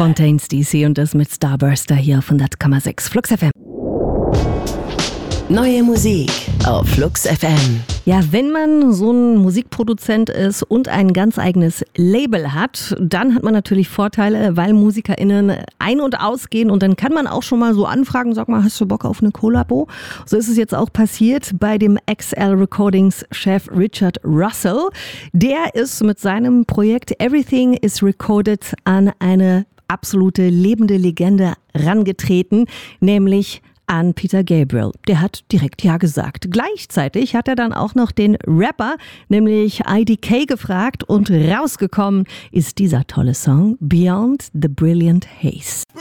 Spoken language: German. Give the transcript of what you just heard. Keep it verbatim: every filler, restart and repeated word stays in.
Fontaines D C und das mit Starburster hier auf hundert Komma sechs Flux F M. Neue Musik auf Flux F M. Ja, wenn man so ein Musikproduzent ist und ein ganz eigenes Label hat, dann hat man natürlich Vorteile, weil MusikerInnen ein- und ausgehen und dann kann man auch schon mal so anfragen, sag mal, hast du Bock auf eine Kollabo? So ist es jetzt auch passiert bei dem X L Recordings Chef Richard Russell. Der ist mit seinem Projekt Everything is Recorded an eine absolute lebende Legende rangetreten, nämlich an Peter Gabriel. Der hat direkt Ja gesagt. Gleichzeitig hat er dann auch noch den Rapper, nämlich I D K, gefragt und rausgekommen ist dieser tolle Song Beyond the Brilliant Haze.